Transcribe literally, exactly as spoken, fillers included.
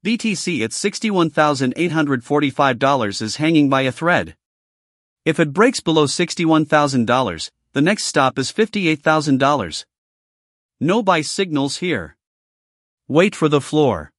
B T C at sixty-one thousand eight hundred forty-five dollars is hanging by a thread. If it breaks below sixty-one thousand dollars, the next stop is fifty-eight thousand dollars. No buy signals here. Wait for the floor.